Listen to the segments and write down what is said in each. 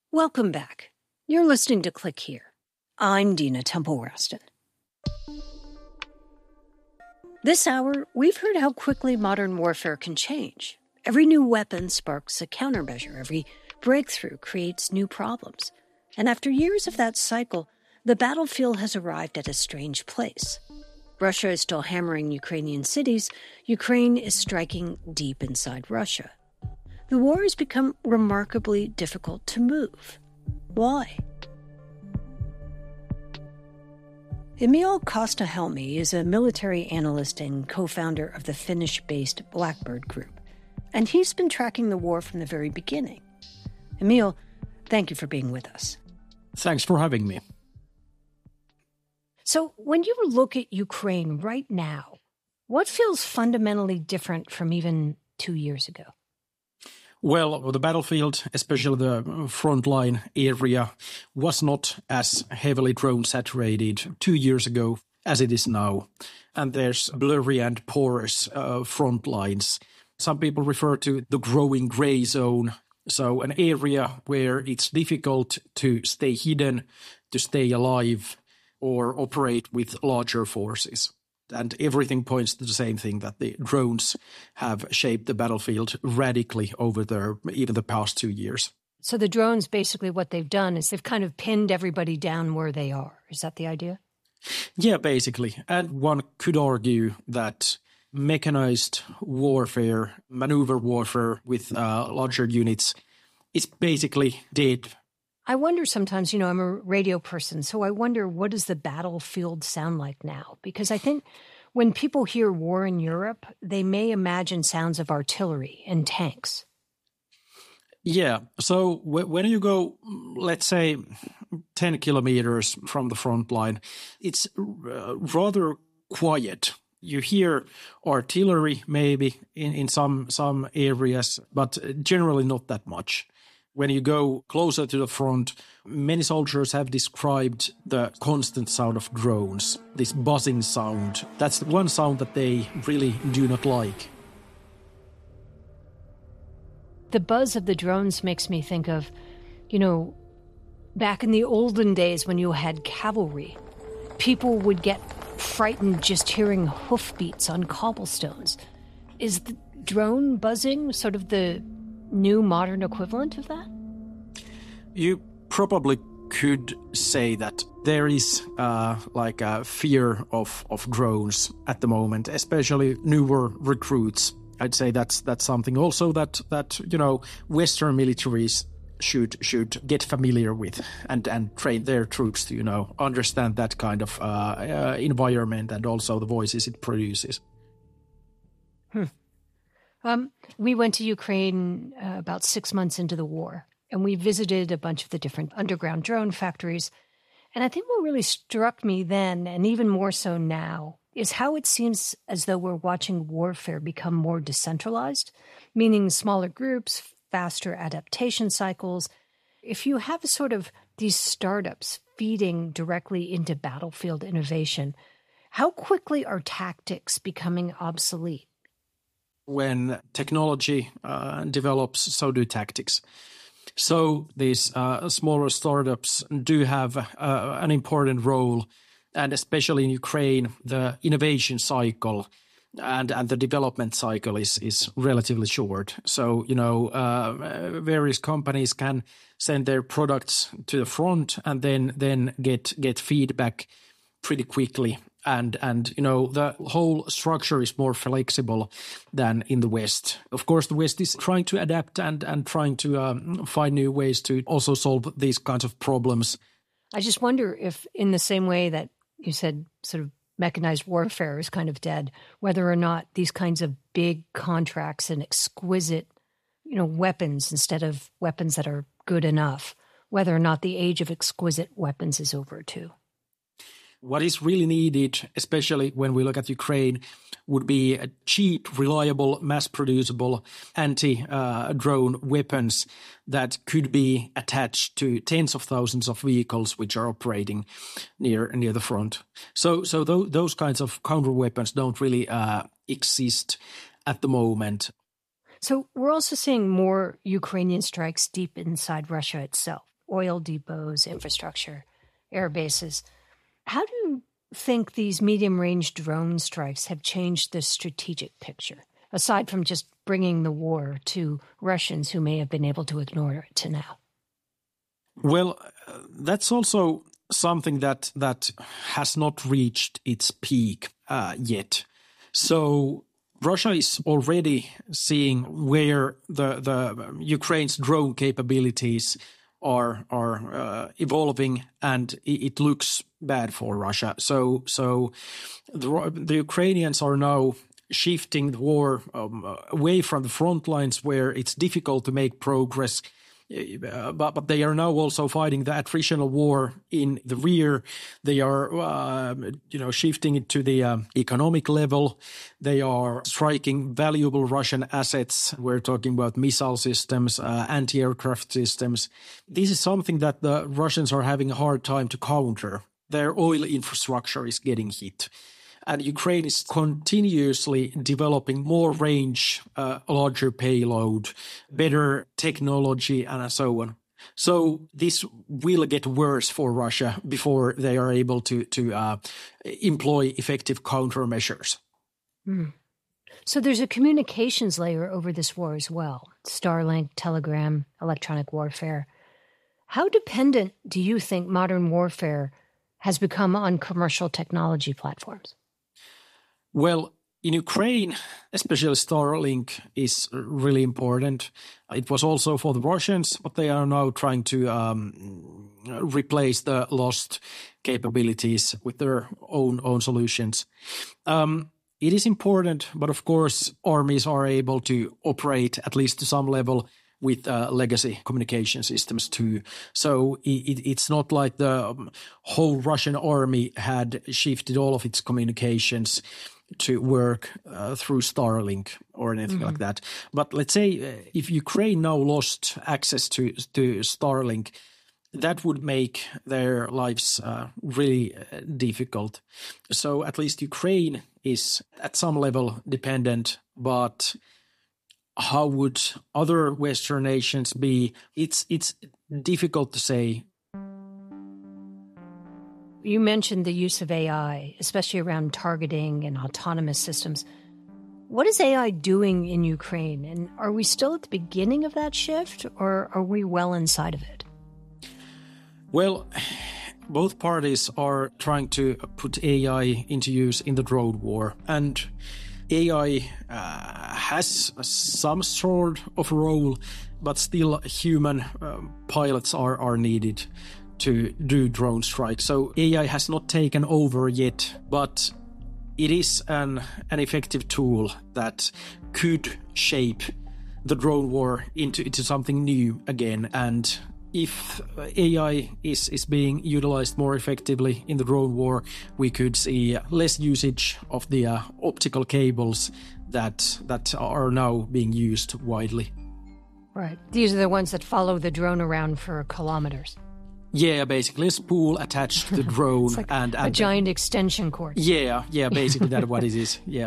Welcome back. You're listening to Click Here. I'm Dina Temple-Raston. This hour, we've heard how quickly modern warfare can change. Every new weapon sparks a countermeasure. Every breakthrough creates new problems. And after years of that cycle, the battlefield has arrived at a strange place. Russia is still hammering Ukrainian cities. Ukraine is striking deep inside Russia. The war has become remarkably difficult to move. Why? Emil Kosta-Helmi is a military analyst and co-founder of the Finnish-based Blackbird Group, and he's been tracking the war from the very beginning. Emil, thank you for being with us. Thanks for having me. So when you look at Ukraine right now, what feels fundamentally different from even 2 years ago? Well, the battlefield, especially the frontline area, was not as heavily drone saturated 2 years ago as it is now. And there's blurry and porous front lines. Some people refer to the growing gray zone. So an area where it's difficult to stay hidden, to stay alive, or operate with larger forces. And everything points to the same thing, that the drones have shaped the battlefield radically over even the past 2 years. So the drones, basically what they've done is they've kind of pinned everybody down where they are. Is that the idea? Yeah, basically. And one could argue that mechanized warfare, maneuver warfare with larger units is basically dead. I wonder sometimes, I'm a radio person, so I wonder, what does the battlefield sound like now? Because I think when people hear war in Europe, they may imagine sounds of artillery and tanks. Yeah, so when you go, let's say, 10 kilometers from the front line, it's rather quiet. You hear artillery maybe in some areas, but generally not that much. When you go closer to the front, many soldiers have described the constant sound of drones, this buzzing sound. That's the one sound that they really do not like. The buzz of the drones makes me think of, back in the olden days when you had cavalry, people would get frightened just hearing hoofbeats on cobblestones. Is the drone buzzing sort of the new modern equivalent of that? You probably could say that there is like a fear of drones at the moment, especially newer recruits. I'd say that's something also that Western militaries should get familiar with and train their troops to understand that kind of environment and also the voices it produces. We went to Ukraine about 6 months into the war, and we visited a bunch of the different underground drone factories. And I think what really struck me then, and even more so now, is how it seems as though we're watching warfare become more decentralized, meaning smaller groups, faster adaptation cycles. If you have sort of these startups feeding directly into battlefield innovation, how quickly are tactics becoming obsolete? When technology develops, so do tactics. So these smaller startups do have an important role, and especially in Ukraine, the innovation cycle and the development cycle is relatively short. So, various companies can send their products to the front and then get feedback pretty quickly. And the whole structure is more flexible than in the West. Of course, the West is trying to adapt and trying to find new ways to also solve these kinds of problems. I just wonder if, in the same way that you said sort of mechanized warfare is kind of dead, whether or not these kinds of big contracts and exquisite, weapons instead of weapons that are good enough, whether or not the age of exquisite weapons is over too. What is really needed, especially when we look at Ukraine, would be a cheap, reliable, mass-producible anti-drone weapons that could be attached to tens of thousands of vehicles which are operating near the front. So those kinds of counter weapons don't really exist at the moment. So we're also seeing more Ukrainian strikes deep inside Russia itself. oil depots, infrastructure, air bases. How do you think these medium-range drone strikes have changed the strategic picture, aside from just bringing the war to Russians who may have been able to ignore it to now? Well, that's also something that has not reached its peak yet. So Russia is already seeing where the Ukraine's drone capabilities are evolving, and it looks bad for Russia. So the Ukrainians are now shifting the war away from the front lines where it's difficult to make progress. But they are now also fighting the attritional war in the rear. They are, shifting it to the economic level. They are striking valuable Russian assets. We're talking about missile systems, anti-aircraft systems. This is something that the Russians are having a hard time to counter. Their oil infrastructure is getting hit. And Ukraine is continuously developing more range, larger payload, better technology, and so on. So this will get worse for Russia before they are able to employ effective countermeasures. Mm. So there's a communications layer over this war as well. Starlink, Telegram, electronic warfare. How dependent do you think modern warfare has become on commercial technology platforms? Well, in Ukraine, especially Starlink is really important. It was also for the Russians, but they are now trying to replace the lost capabilities with their own solutions. It is important, but of course, armies are able to operate at least to some level with legacy communication systems too. So it's not like the whole Russian army had shifted all of its communications to work through Starlink or anything like that. But let's say if Ukraine now lost access to Starlink, that would make their lives really difficult. So at least Ukraine is at some level dependent, but how would other Western nations be? It's difficult to say. You mentioned the use of AI, especially around targeting and autonomous systems. What is AI doing in Ukraine? And are we still at the beginning of that shift, or are we well inside of it? Well, both parties are trying to put AI into use in the drone war. And AI has some sort of role, but still human pilots are needed to do drone strikes. So AI has not taken over yet, but it is an effective tool that could shape the drone war into something new again. And if AI is being utilized more effectively in the drone war, we could see less usage of the optical cables that are now being used widely. Right. These are the ones that follow the drone around for kilometers. Yeah, basically a spool attached to the drone. It's like and a giant extension cord. Yeah, basically that's what it is, yeah.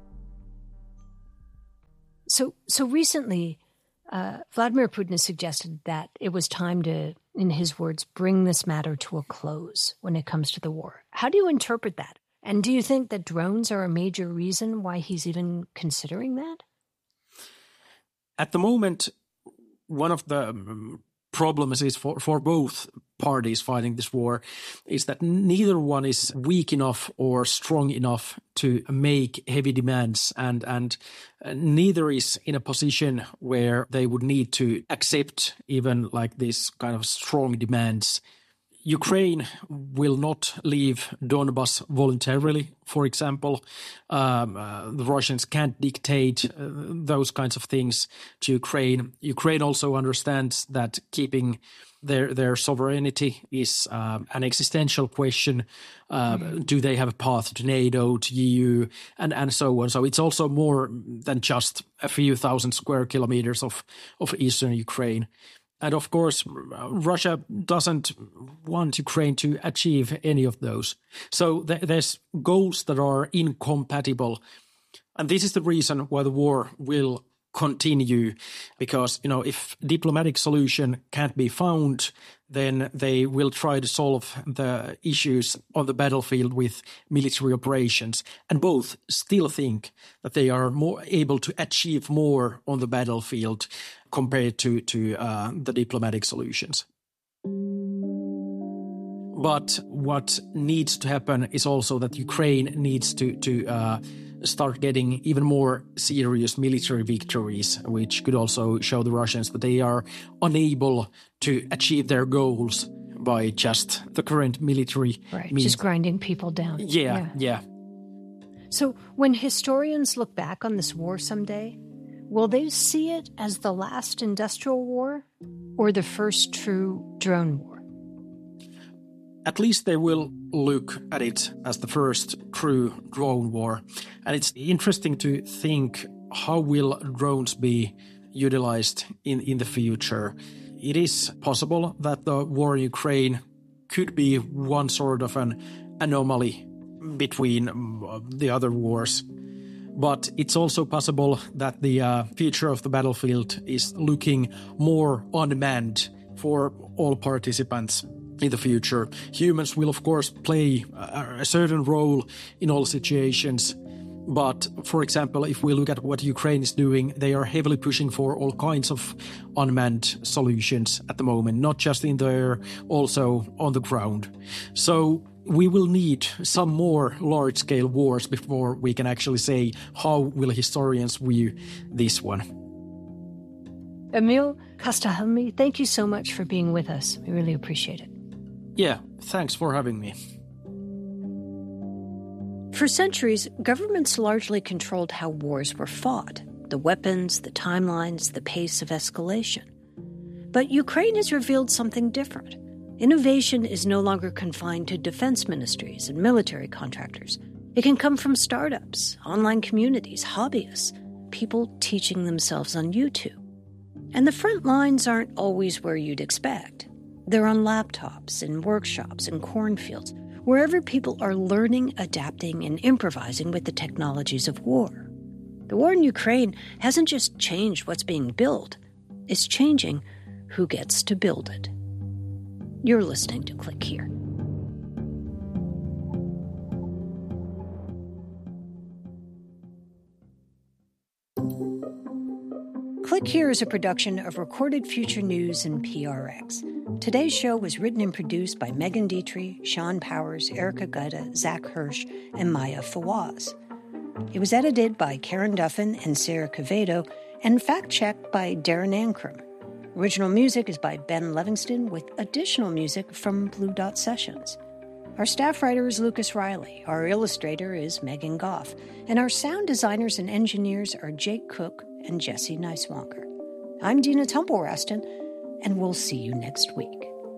So recently, Vladimir Putin has suggested that it was time to, in his words, bring this matter to a close when it comes to the war. How do you interpret that? And do you think that drones are a major reason why he's even considering that? At the moment, one of the problems is for both parties fighting this war is that neither one is weak enough or strong enough to make heavy demands, and neither is in a position where they would need to accept even like these kind of strong demands. Ukraine will not leave Donbas voluntarily, for example. The Russians can't dictate those kinds of things to Ukraine. Ukraine also understands that keeping their sovereignty is an existential question. Do they have a path to NATO, to EU, and so on? So it's also more than just a few thousand square kilometers of eastern Ukraine. And of course, Russia doesn't want Ukraine to achieve any of those. So there's goals that are incompatible. And this is the reason why the war will continue, because, if diplomatic solution can't be found, then they will try to solve the issues on the battlefield with military operations. And both still think that they are more able to achieve more on the battlefield compared to the diplomatic solutions. But what needs to happen is also that Ukraine needs to start getting even more serious military victories, which could also show the Russians that they are unable to achieve their goals by just the current military means. Just grinding people down. Yeah. So when historians look back on this war someday, will they see it as the last industrial war or the first true drone war? At least they will look at it as the first true drone war. And it's interesting to think, how will drones be utilized in the future? It is possible that the war in Ukraine could be one sort of an anomaly between the other wars. But it's also possible that the future of the battlefield is looking more unmanned for all participants. In the future, humans will of course play a certain role in all situations. But for example, if we look at what Ukraine is doing, they are heavily pushing for all kinds of unmanned solutions at the moment, not just in the air, also on the ground. So we will need some more large-scale wars before we can actually say how will historians view this one. Emil Kastahelmi, thank you so much for being with us. We really appreciate it. Yeah, thanks for having me. For centuries, governments largely controlled how wars were fought, the weapons, the timelines, the pace of escalation. But Ukraine has revealed something different. Innovation is no longer confined to defense ministries and military contractors. It can come from startups, online communities, hobbyists, people teaching themselves on YouTube. And the front lines aren't always where you'd expect. They're on laptops, in workshops, in cornfields, wherever people are learning, adapting, and improvising with the technologies of war. The war in Ukraine hasn't just changed what's being built, it's changing who gets to build it. You're listening to Click Here. Click Here is a production of Recorded Future News and PRX. Today's show was written and produced by Megan Dietrich, Sean Powers, Erica Gutta, Zach Hirsch, and Maya Fawaz. It was edited by Karen Duffin and Sarah Quevedo, and fact-checked by Darren Ankrum. Original music is by Ben Livingston, with additional music from Blue Dot Sessions. Our staff writer is Lucas Riley, our illustrator is Megan Goff, and our sound designers and engineers are Jake Cook and Jesse Neiswanker. I'm Dina Temple-Raston, and we'll see you next week.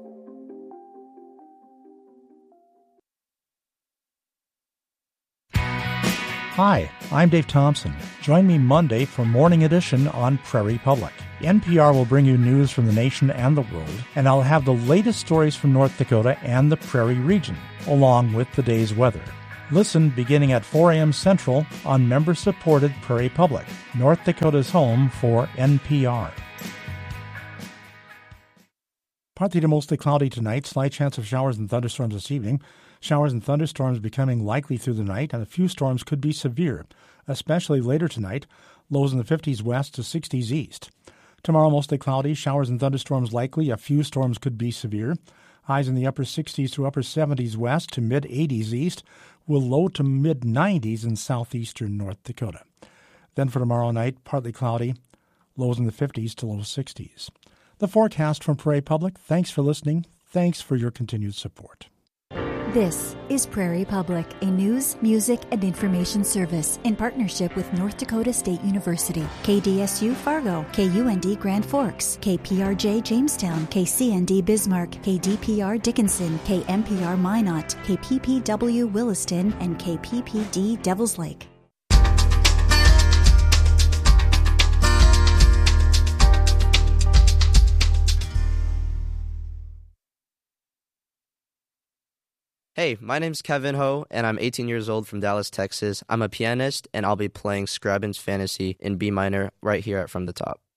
Hi, I'm Dave Thompson. Join me Monday for Morning Edition on Prairie Public. NPR will bring you news from the nation and the world, and I'll have the latest stories from North Dakota and the Prairie region, along with the day's weather. Listen beginning at 4 a.m. Central on member-supported Prairie Public, North Dakota's home for NPR. Partly to mostly cloudy tonight, slight chance of showers and thunderstorms this evening. Showers and thunderstorms becoming likely through the night, and a few storms could be severe, especially later tonight. Lows in the 50s west to 60s east. Tomorrow, mostly cloudy, showers and thunderstorms likely. A few storms could be severe. Highs in the upper 60s to upper 70s west to mid-80s east, with low to mid-90s in southeastern North Dakota. Then for tomorrow night, partly cloudy, lows in the 50s to low 60s. The forecast from Prairie Public. Thanks for listening. Thanks for your continued support. This is Prairie Public, a news, music, and information service in partnership with North Dakota State University, KDSU Fargo, KUND Grand Forks, KPRJ Jamestown, KCND Bismarck, KDPR Dickinson, KMPR Minot, KPPW Williston, and KPPD Devils Lake. Hey, my name's Kevin Ho, and I'm 18 years old from Dallas, Texas. I'm a pianist, and I'll be playing Scriabin's Fantasy in B minor right here at From the Top.